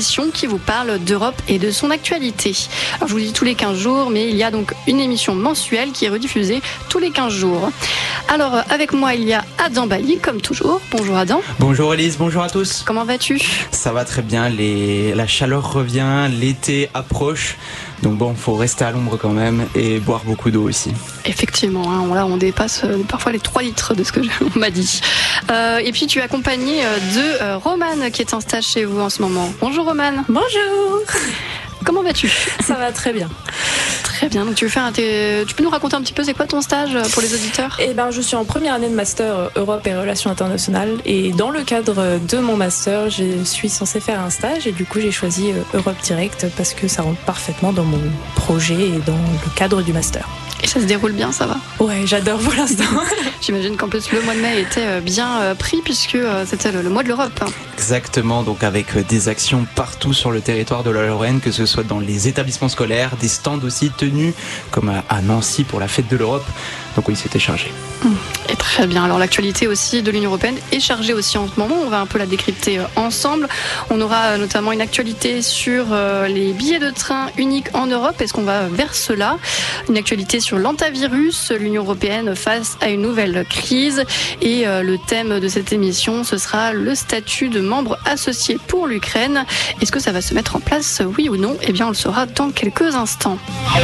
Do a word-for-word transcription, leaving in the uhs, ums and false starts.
émission qui vous parle d'Europe et de son actualité. Alors je vous dis tous les quinze jours, mais il y a donc une émission mensuelle qui est rediffusée tous les quinze jours. Alors avec moi il y a Adam Bailly, comme toujours. Bonjour Adam. Bonjour Elise, bonjour à tous. Comment vas-tu ? Ça va très bien, les... la chaleur revient, l'été approche. Donc bon, faut rester à l'ombre quand même et boire beaucoup d'eau aussi. Effectivement, hein, là on dépasse euh, parfois les trois litres de ce que je, on m'a dit. Euh, et puis tu es accompagné de euh, Romane qui est en stage chez vous en ce moment. Bonjour Romane. Bonjour. Comment vas-tu ? Ça va très bien. Très bien, donc tu, veux faire un t... tu peux nous raconter un petit peu c'est quoi ton stage pour les auditeurs ? Eh ben, je suis en première année de master Europe et Relations Internationales et dans le cadre de mon master, je suis censée faire un stage et du coup j'ai choisi Europe Direct parce que ça rentre parfaitement dans mon projet et dans le cadre du master. Et ça se déroule bien, ça va ? Ouais, j'adore pour l'instant. J'imagine qu'en plus le mois de mai était bien pris puisque c'était le mois de l'Europe. Exactement, donc avec des actions partout sur le territoire de la Lorraine, que ce soit dans les établissements scolaires, des stands aussi tenus comme à Nancy pour la fête de l'Europe. Donc oui, c'était chargé. Et très bien. Alors l'actualité aussi de l'Union européenne est chargée aussi en ce moment. On va un peu la décrypter ensemble. On aura notamment une actualité sur les billets de train uniques en Europe. Est-ce qu'on va vers cela ? Une actualité sur l'antivirus, l'Union européenne face à une nouvelle crise. Et le thème de cette émission, ce sera le statut de membre associé pour l'Ukraine. Est-ce que ça va se mettre en place, oui ou non ? Eh bien, on le saura dans quelques instants.